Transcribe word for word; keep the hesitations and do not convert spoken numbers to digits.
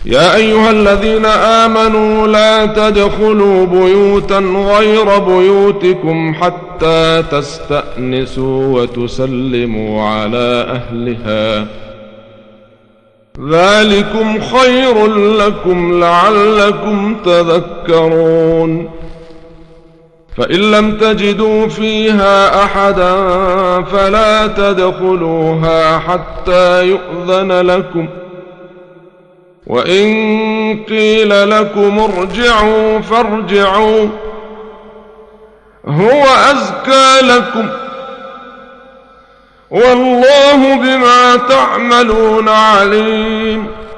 يا أيها الذين آمنوا لا تدخلوا بيوتا غير بيوتكم حتى تستأنسوا وتسلموا على أهلها ذلكم خير لكم لعلكم تذكرون. فإن لم تجدوا فيها أحدا فلا تدخلوها حتى يؤذن لكم، وإن قيل لكم ارجعوا فارجعوا هو أزكى لكم والله بما تعملون عليم.